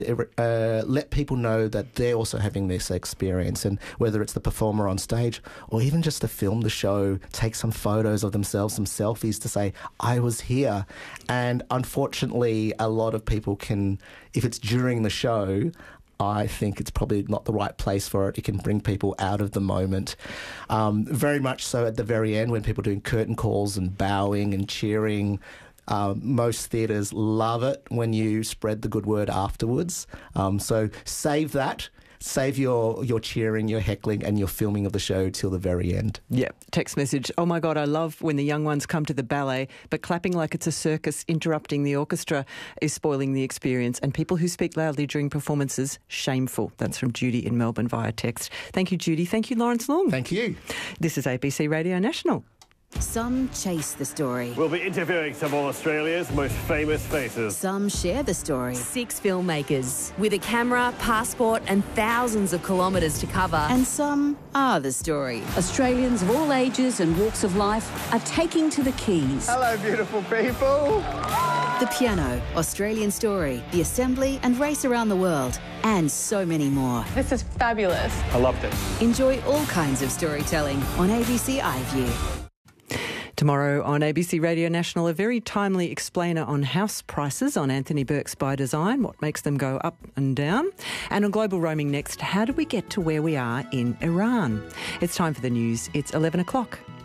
let people know that they're also having this experience, and whether it's the performer on stage or even just to film the show, take some photos of themselves, some selfies to say, I was here. And unfortunately, a lot of people can, if it's during the show, I think it's probably not the right place for it. It can bring people out of the moment. Very much so at the very end when people are doing curtain calls and bowing and cheering. Most theatres love it when you spread the good word afterwards. So save that. Save your cheering, your heckling and your filming of the show till the very end. Yeah, text message. Oh my God, I love when the young ones come to the ballet, but clapping like it's a circus, interrupting the orchestra is spoiling the experience. And people who speak loudly during performances, shameful. That's from Judy in Melbourne via text. Thank you, Judy. Thank you, Lawrence Long. Thank you. This is ABC Radio National. Some chase the story. We'll be interviewing some of Australia's most famous faces. Some share the story. 6 filmmakers with a camera, passport and thousands of kilometres to cover. And some are the story. Australians of all ages and walks of life are taking to the keys. Hello, beautiful people. The Piano, Australian Story, The Assembly and Race Around the World, and so many more. This is fabulous. I loved it. Enjoy all kinds of storytelling on ABC iView. Tomorrow on ABC Radio National, a very timely explainer on house prices on Anthony Burke's By Design, what makes them go up and down. And on Global Roaming next, how do we get to where we are in Iran? It's time for the news. It's 11 o'clock.